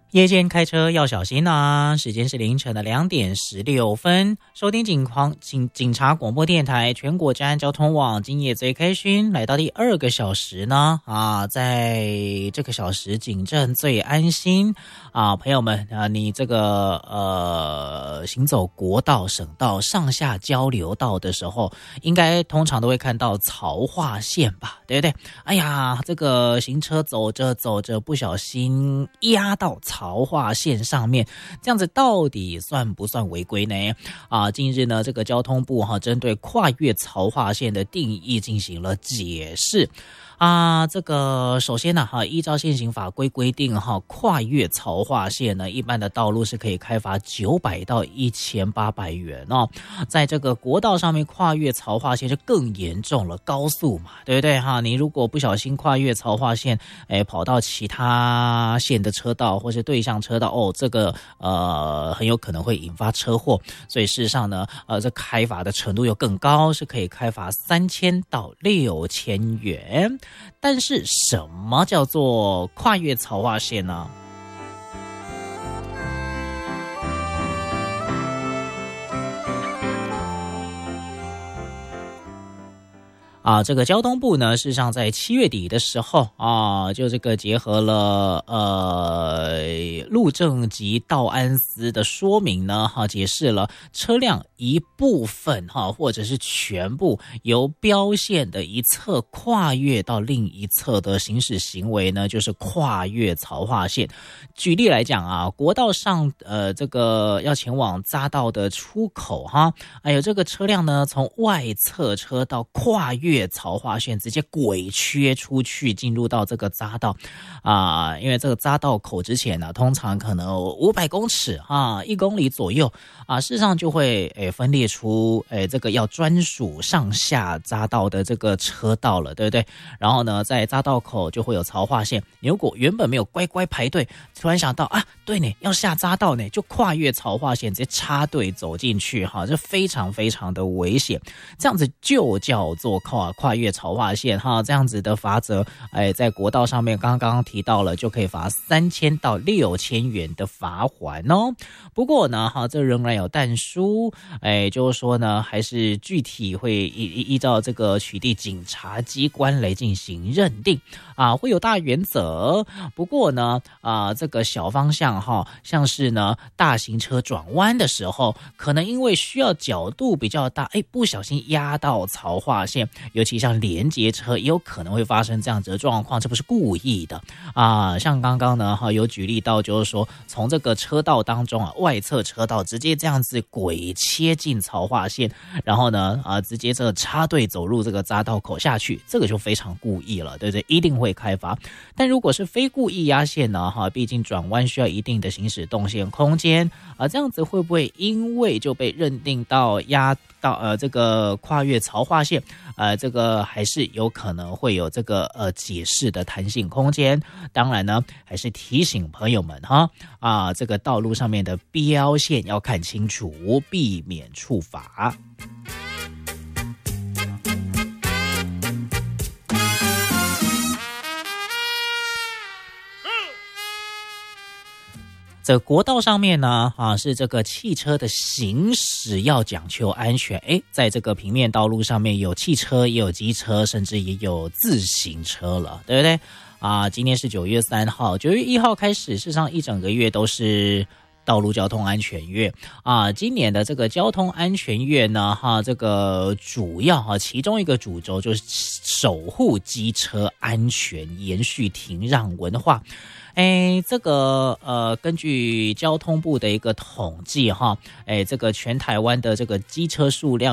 夜间开车要小心啊！时间是凌晨的2:16，收听警察广播电台全国治安交通网，今夜最开心，来到第2个小时呢在这个小时警政最安心朋友们你这个行走国道、省道、上下交流道的时候，应该通常都会看到槽化线吧，对不对？哎呀，这个行车走着走着不小心压到槽化线上面，这样子到底算不算违规呢？近日呢，这个交通部针对跨越槽化线的定义进行了解释。这个首先呢依照现行法规规定跨越槽化线呢，一般的道路是可以开罚900到1800元哦。在这个国道上面跨越槽化线就更严重了，高速嘛，对不对你如果不小心跨越槽化线，跑到其他线的车道或是对向车道这个很有可能会引发车祸，所以事实上呢这开罚的程度又更高，是可以开罚3000到6000元。但是什么叫做跨越槽化线呢？这个交通部呢，事实上在7月底的时候就这个结合了路政及道安司的说明呢解释了车辆一部分或者是全部由标线的一侧跨越到另一侧的行驶行为呢，就是跨越槽化线。举例来讲国道上这个要前往匝道的出口还有这个车辆呢从外侧车道跨越槽化线直接鬼切出去进入到这个匝道因为这个匝道口之前呢通常可能500公尺1公里左右事实上就会分裂出这个要专属上下匝道的这个车道了，对不对？然后呢在匝道口就会有槽化线，你如果原本没有乖乖排队，突然想到对呢要下匝道呢，就跨越槽化线直接插队走进去这非常非常的危险，这样子就叫做跨越槽化线这样子的罚则在国道上面刚刚提到了，就可以罚3000到6000元的罚锾哦。不过呢这仍然有但书就是说呢还是具体会依照这个取缔警察机关来进行认定会有大原则。不过呢这个小方向像是呢大型车转弯的时候，可能因为需要角度比较大不小心压到槽化线，尤其像连接车也有可能会发生这样子的状况，这不是故意的像刚刚呢有举例到，就是说从这个车道当中外侧车道直接这样子鬼切进槽化线，然后呢直接这个插队走入这个匝道口下去，这个就非常故意了，对不对？一定会开罚。但如果是非故意压线呢毕竟转弯需要一定的行驶动线空间这样子会不会因为就被认定到压到这个跨越槽化线这个还是有可能会有这个解释的弹性空间。当然呢还是提醒朋友们这个道路上面的标线要看清楚，避免触罚。这国道上面呢是这个汽车的行驶要讲究安全在这个平面道路上面有汽车也有机车，甚至也有自行车了，对不对今天是9月3号，9月1号开始，事实上一整个月都是道路交通安全月今年的这个交通安全月呢这个主要其中一个主轴就是守护机车安全，延续停让文化。这个根据交通部的一个统计这个全台湾的这个机车数量